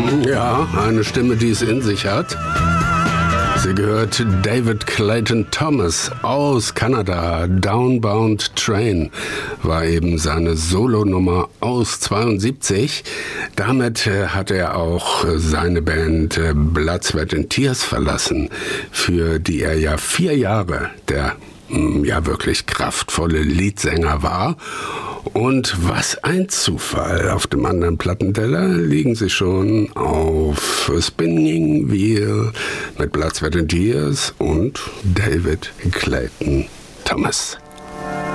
Ja, eine Stimme, die es in sich hat. Sie gehört David Clayton Thomas aus Kanada. Downbound Train war eben seine Solonummer aus 72. Damit hat er auch seine Band Blood, Sweat and Tears verlassen, für die er ja 4 Jahre der wirklich kraftvolle Leadsänger war. Und was ein Zufall, auf dem anderen Plattenteller liegen sie schon auf Spinning Wheel mit Blood, Sweat and Tears und David Clayton Thomas.